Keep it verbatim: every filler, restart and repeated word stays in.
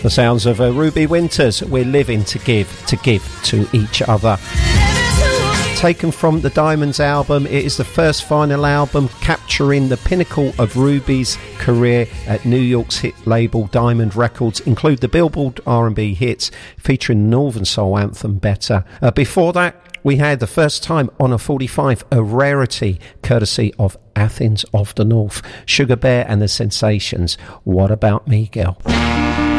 The sounds of uh, Ruby Winters. We're living to give, to give to each other. Taken from the Diamonds album, it is the first final album capturing the pinnacle of Ruby's career at New York's hit label Diamond Records, include the Billboard R and B hits featuring Northern Soul anthem Better. Uh, before that, we had the first time on a forty-five, a rarity courtesy of Athens of the North, Sugar Bear and the Sensations. What About Me, Girl?